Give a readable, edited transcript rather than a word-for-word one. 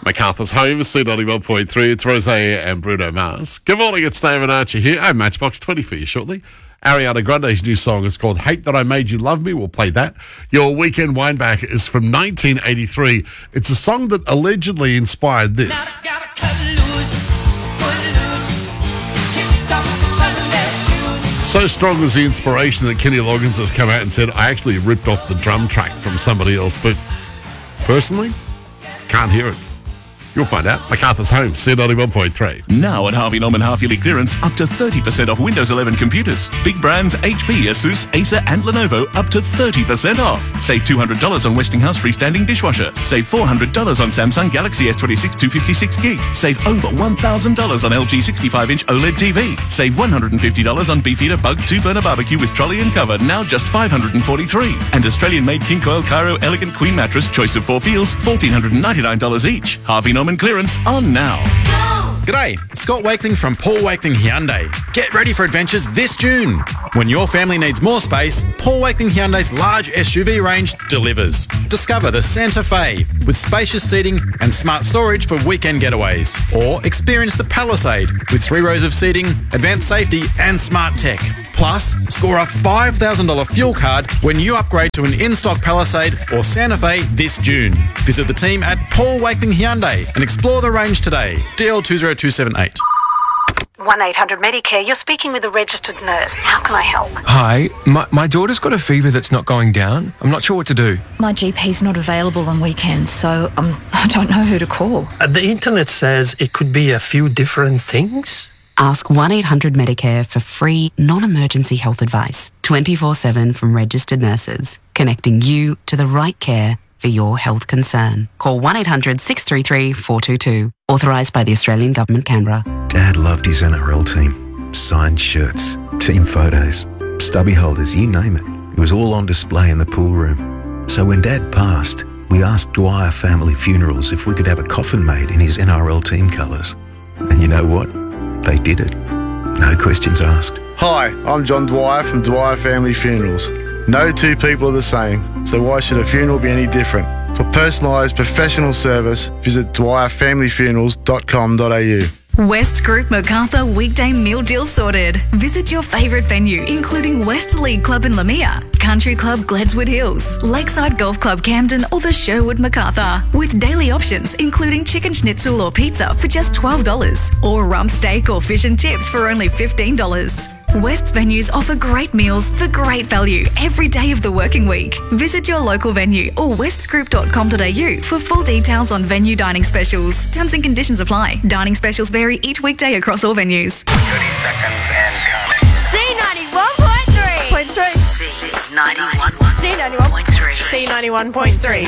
MacArthur's Home, C91.3. It's Rosé and Bruno Mars. Good morning, it's Dave and Archie here. I have Matchbox 20 for you shortly. Ariana Grande's new song is called Hate That I Made You Love Me. We'll play that. Your Weekend Wineback is from 1983. It's a song that allegedly inspired this. So strong was the inspiration that Kenny Loggins has come out and said, I actually ripped off the drum track from somebody else, but personally, can't hear it. You'll find out. MacArthur's Home, C91.3. Now at Harvey Norman half-yearly clearance, up to 30% off Windows 11 computers. Big brands HP, Asus, Acer and Lenovo up to 30% off. Save $200 on Westinghouse freestanding dishwasher. Save $400 on Samsung Galaxy S26 256GB. Save over $1,000 on LG 65-inch OLED TV. Save $150 on Beefeater Bug 2-burner barbecue with trolley and cover, now just $543. And Australian-made King Coil Cairo Elegant Queen Mattress, choice of 4 feels, $1,499 each. Harvey Norman clearance on now. G'day, Scott Wakeling from Paul Wakeling Hyundai. Get ready for adventures this June. When your family needs more space, Paul Wakeling Hyundai's large SUV range delivers. Discover the Santa Fe with spacious seating and smart storage for weekend getaways. Or experience the Palisade with 3 rows of seating, advanced safety and smart tech. Plus, score a $5,000 fuel card when you upgrade to an in-stock Palisade or Santa Fe this June. Visit the team at Paul Wakeling Hyundai and explore the range today. DL 20278. 1-800-Medicare, you're speaking with a registered nurse. How can I help? Hi, my daughter's got a fever that's not going down. I'm not sure what to do. My GP's not available on weekends, so I don't know who to call. The internet says it could be a few different things. Ask 1-800-Medicare for free, non-emergency health advice, 24/7 from registered nurses, connecting you to the right care for your health concern. Call 1-800-633-422. Authorised by the Australian Government, Canberra. Dad loved his NRL team. Signed shirts, team photos, stubby holders, you name it. It was all on display in the pool room. So when Dad passed, we asked Dwyer Family Funerals if we could have a coffin made in his NRL team colours. And you know what? They did it. No questions asked. Hi, I'm John Dwyer from Dwyer Family Funerals. No two people are the same, so why should a funeral be any different? For personalised professional service, visit dwyerfamilyfunerals.com.au. West Group MacArthur weekday meal deal sorted. Visit your favourite venue, including West League Club in Lamia, Country Club Gledswood Hills, Lakeside Golf Club Camden or the Sherwood MacArthur. With daily options, including chicken schnitzel or pizza for just $12, or rump steak or fish and chips for only $15. West's venues offer great meals for great value every day of the working week. Visit your local venue or westgroup.com.au for full details on venue dining specials. Terms and conditions apply. Dining specials vary each weekday across all venues. 30 seconds and C91.3. C91.3. C91.3.